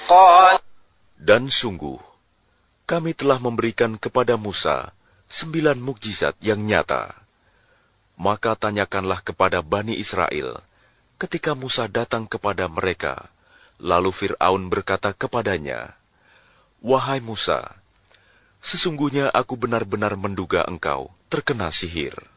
قال Dan sungguh, kami telah memberikan kepada Musa 9 mukjizat yang nyata. Maka tanyakanlah kepada Bani Israel, ketika Musa datang kepada mereka, lalu Fir'aun berkata kepadanya, "Wahai Musa, sesungguhnya aku benar-benar menduga engkau terkena sihir."